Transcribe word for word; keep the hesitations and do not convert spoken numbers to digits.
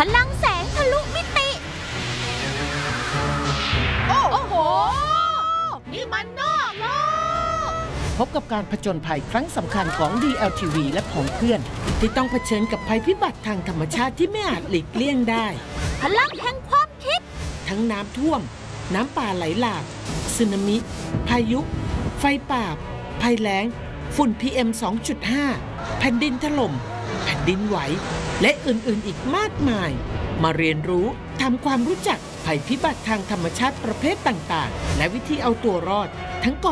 ลังแสงทะลุมิติโอ้โหนี่มันนอกโลกพบกับการผจญภัยครั้งสำคัญของ ดี แอล ที วี และผองเพื่อนที่ต้องเผชิญกับภัยพิบัติทางธรรมชาติที่ไม่อาจหลีกเลี่ยงได้พลังแห่งความคิดทั้งน้ำท่วมน้ำป่าไหลหลากสึนามิ พายุ ไฟป่า ภัยแล้ง ฝุ่น พี เอ็ม สองจุดห้า แผ่นดินถล่มแผ่นดินไหวและอื่นๆอีกมากมายมาเรียนรู้ทำความรู้จักภัยพิบัติทางธรรมชาติประเภทต่างๆและวิธีเอาตัวรอดทั้งก่อน